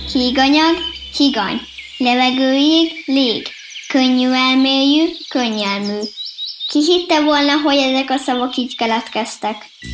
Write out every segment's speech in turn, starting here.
híganyag, higany, levegőjég, lég, könnyű elmélyű, könnyelmű. Ki hitte volna, hogy ezek a szavak így keletkeztek?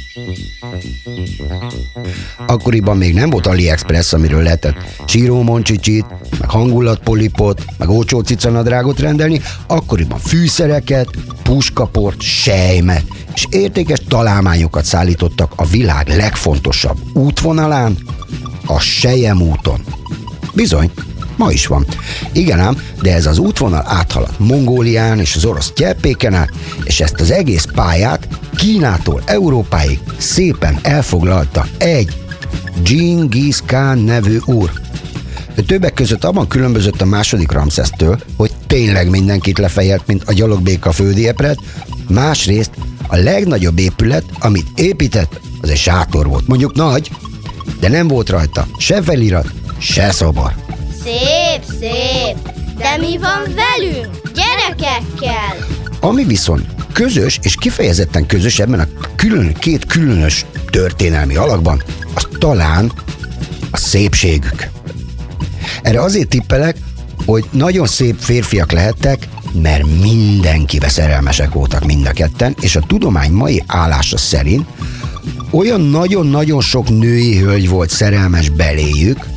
Akkoriban még nem volt AliExpress, amiről lehetett sírómoncsicsit, meg hangulatpolipot, meg olcsó cicanadrágot rendelni, akkoriban fűszereket, puskaport, sejmet és értékes találmányokat szállítottak a világ legfontosabb útvonalán, a Selyem úton. Bizony, ma is van. Igen ám, de ez az útvonal áthaladt Mongólián és az orosz cseppéken át, és ezt az egész pályát Kínától Európáig szépen elfoglalta egy Dzsingisz Kán nevű úr. Ő többek között abban különbözött a második Ramszesztől, hogy tényleg mindenkit lefejelt, mint a gyalogbéka földi epret, másrészt a legnagyobb épület, amit épített, az egy sátor volt. Mondjuk nagy, de nem volt rajta se felirat, se szobor. Szép, szép, de mi van velünk, gyerekekkel? Ami viszont közös, és kifejezetten közös ebben a két különös történelmi alakban, az talán a szépségük. Erre azért tippelek, hogy nagyon szép férfiak lehettek, mert mindenkivel szerelmesek voltak mind a ketten, és a tudomány mai állása szerint olyan nagyon-nagyon sok női hölgy volt szerelmes beléjük,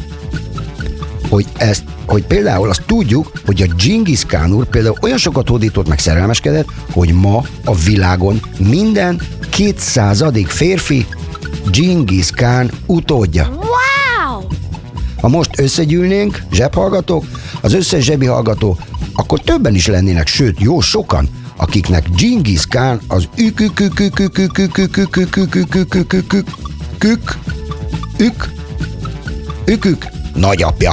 hogy például azt tudjuk, hogy a Dzsingisz Kán úr például olyan sokat hódított meg szerelmeskedett, hogy ma a világon minden 200. férfi Dzsingisz Kán utódja. Wow! Ha most összegyűlnénk, zsebhallgatók, az összes zsebi hallgató, akkor többen is lennének, sőt, jó sokan, akiknek Dzsingisz Kán az nagyapja.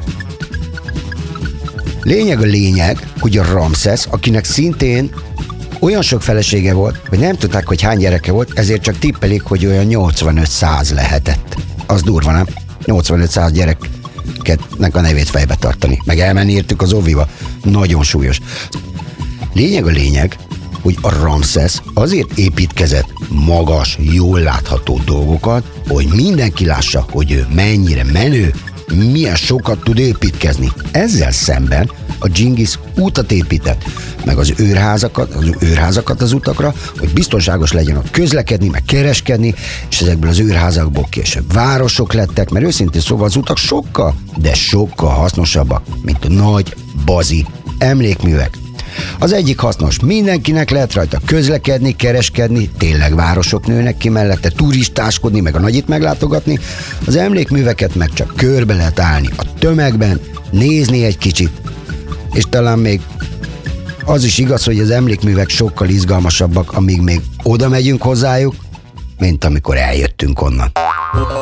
Lényeg a lényeg, hogy a Ramszesz, akinek szintén olyan sok felesége volt, hogy nem tudták, hogy hány gyereke volt, ezért csak tippelik, hogy olyan 85-100 lehetett. Az durva, nem? 85-100 gyereknek a nevét fejbe tartani. Meg elmenni értük az oviba. Nagyon súlyos. Lényeg a lényeg, hogy a Ramszesz azért építkezett magas, jól látható dolgokat, hogy mindenki lássa, hogy ő mennyire menő, milyen sokat tud építkezni. Ezzel szemben a Dzsingisz útat épített, meg az őrházakat az utakra, hogy biztonságos legyen ott közlekedni, meg kereskedni, és ezekből az őrházakból később városok lettek, mert őszintén szóval az utak sokkal, de sokkal hasznosabbak, mint a nagy, bazi emlékművek. Az egyik hasznos, mindenkinek lehet rajta közlekedni, kereskedni, tényleg városok nőnek ki mellette, turistáskodni, meg a nagyit meglátogatni, az emlékműveket meg csak körbe lehet állni a tömegben, nézni egy kicsit, és talán még az is igaz, hogy az emlékművek sokkal izgalmasabbak, amíg még oda megyünk hozzájuk, mint amikor eljöttünk onnan.